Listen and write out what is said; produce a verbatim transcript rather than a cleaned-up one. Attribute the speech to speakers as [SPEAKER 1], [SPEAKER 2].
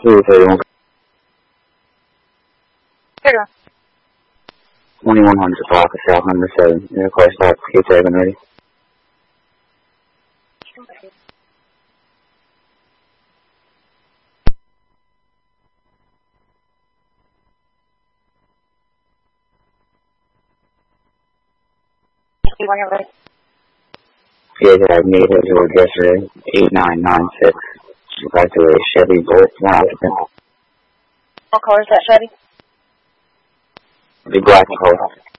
[SPEAKER 1] two thirty-one.
[SPEAKER 2] Here.
[SPEAKER 1] twenty-one hundred block of South number seven. Your car stop, K seven ready.
[SPEAKER 2] When you're ready.
[SPEAKER 1] Yeah, I made it to yesterday, eight nine nine six. Back to a Chevy Bolt, one occupant.
[SPEAKER 2] What color is that Chevy?
[SPEAKER 1] The black color.